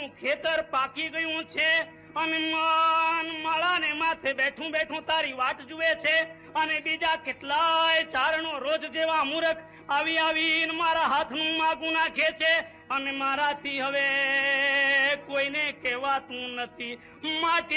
તારું ખેતર પાકી ગયું છે અને માળાને માથે બેઠું બેઠું તારી વાટ જુએ છે અને બીજા કેટલાય ચારણો રોજ જેવા મૂર્ખ આવીને મારા હાથનું માગું નાખે છે અને મારાથી હવે કોઈને કહેવાતું નથી. માટે